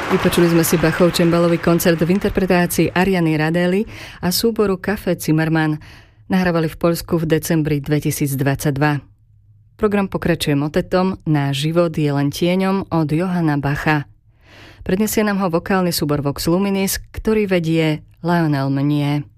Vypočuli sme si Bachov čembalový koncert v interpretácii Ariany Radely a súboru Café Zimmermann. Nahrávali v Poľsku v decembri 2022. Program pokračuje motetom Náš život je len tieňom od Johanna Bacha. Predniesie nám ho vokálny súbor Vox Luminis, ktorý vedie Lionel Meunier.